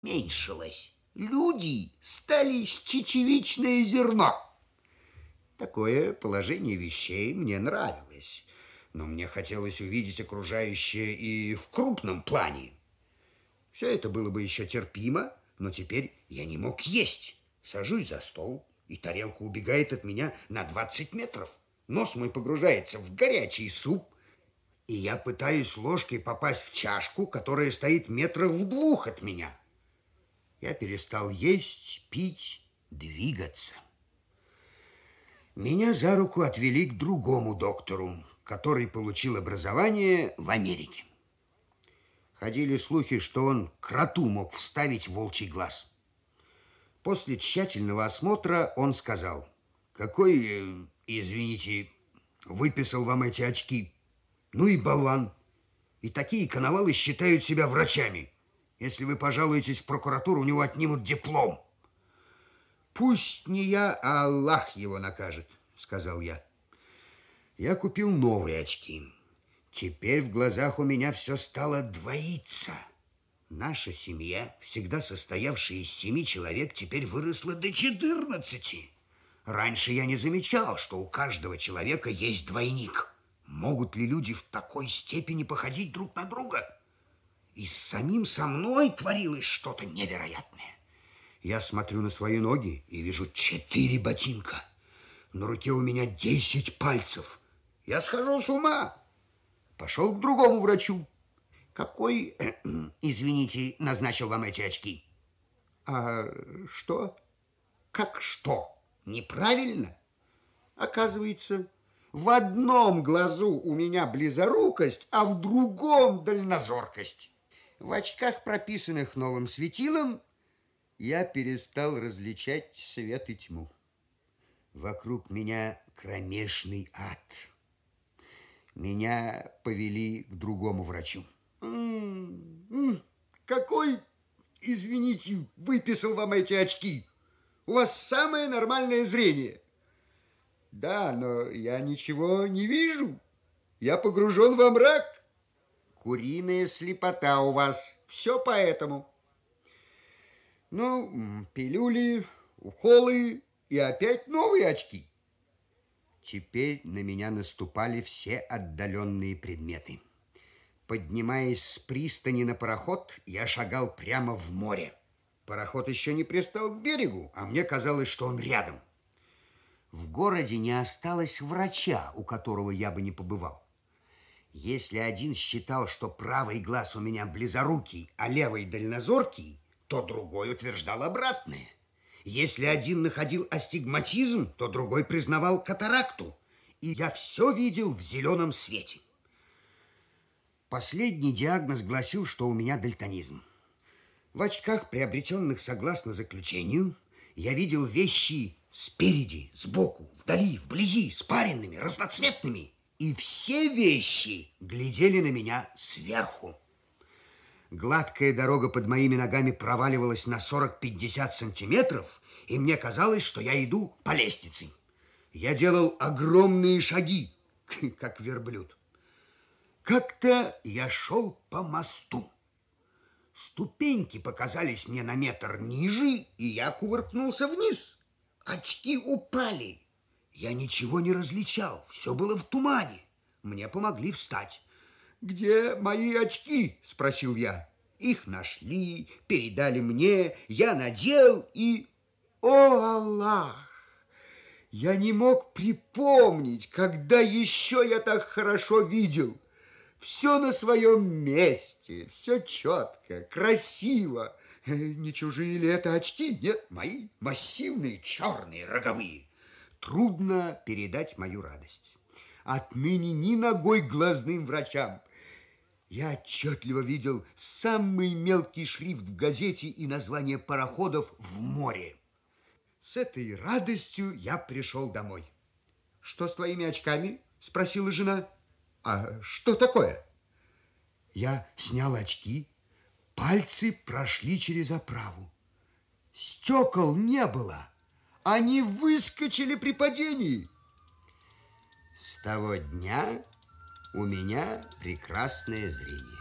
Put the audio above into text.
меньшилось. Люди стали чечевичное зерно. Такое положение вещей мне нравилось, но мне хотелось увидеть окружающее и в крупном плане. Все это было бы еще терпимо, но теперь я не мог есть. Сажусь за стол, и тарелка убегает от меня на 20 метров. Нос мой погружается в горячий суп, и я пытаюсь ложкой попасть в чашку, которая стоит метрах в 2 от меня. Я перестал есть, пить, двигаться. Меня за руку отвели к другому доктору, который получил образование в Америке. Ходили слухи, что он кроту мог вставить волчий глаз. После тщательного осмотра он сказал: «Какой, извините, выписал вам эти очки? Ну и болван. И такие коновалы считают себя врачами. Если вы пожалуетесь в прокуратуру, у него отнимут диплом». «Пусть не я, а Аллах его накажет», — сказал я. Я купил новые очки. Теперь в глазах у меня все стало двоиться. Наша семья, всегда состоявшая из 7 человек, теперь выросла до 14. Раньше я не замечал, что у каждого человека есть двойник. Могут ли люди в такой степени походить друг на друга? И с самим со мной творилось что-то невероятное. Я смотрю на свои ноги и вижу 4 ботинка. На руке у меня 10 пальцев. Я схожу с ума. Пошел к другому врачу. «Какой, извините, назначил вам эти очки?» «А что?» «Как что? Неправильно?» Оказывается, в одном глазу у меня близорукость, а в другом дальнозоркость. В очках, прописанных новым светилом, я перестал различать свет и тьму. Вокруг меня кромешный ад. Меня повели к другому врачу. «Какой, извините, выписал вам эти очки? У вас самое нормальное зрение». «Да, но я ничего не вижу. Я погружен во мрак». «Куриная слепота у вас. Все поэтому». Ну, пилюли, уколы и опять новые очки. Теперь на меня наступали все отдаленные предметы. Поднимаясь с пристани на пароход, я шагал прямо в море. Пароход еще не пристал к берегу, а мне казалось, что он рядом. В городе не осталось врача, у которого я бы не побывал. Если один считал, что правый глаз у меня близорукий, а левый дальнозоркий, то другой утверждал обратное. Если один находил астигматизм, то другой признавал катаракту. И я все видел в зеленом свете. Последний диагноз гласил, что у меня дальтонизм. В очках, приобретенных согласно заключению, я видел вещи спереди, сбоку, вдали, вблизи, спаренными, разноцветными. И все вещи глядели на меня сверху. Гладкая дорога под моими ногами проваливалась на 40-50 сантиметров, и мне казалось, что я иду по лестнице. Я делал огромные шаги, как верблюд. Как-то я шел по мосту. Ступеньки показались мне на метр ниже, и я кувыркнулся вниз. Очки упали. Я ничего не различал, все было в тумане. Мне помогли встать. «Где мои очки?» – спросил я. Их нашли, передали мне, я надел и... О, Аллах! Я не мог припомнить, когда еще я так хорошо видел. Все на своем месте, все четко, красиво. Не чужие ли это очки? Нет, мои, массивные, черные, роговые. Трудно передать мою радость. Отныне ни ногой глазным врачам. Я отчетливо видел самый мелкий шрифт в газете и название пароходов в море. С этой радостью я пришел домой. «Что с твоими очками?» – спросила жена. «А что такое?» Я снял очки, пальцы прошли через оправу. Стекол не было, они выскочили при падении. С того дня у меня прекрасное зрение.